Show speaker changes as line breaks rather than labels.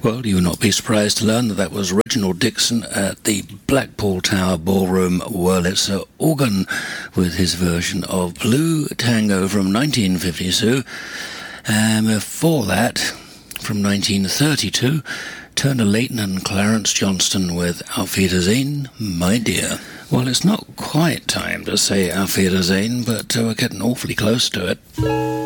Well, you will not be surprised to learn that that was Reginald Dixon at the Blackpool Tower Ballroom Wurlitzer organ with his version of Blue Tango from 1952. And before that, from 1932, Turner Layton and Clarence Johnston with Auf Wiedersehen, My Dear. Well, it's not quite time to say Auf Wiedersehen, but we're getting awfully close to it.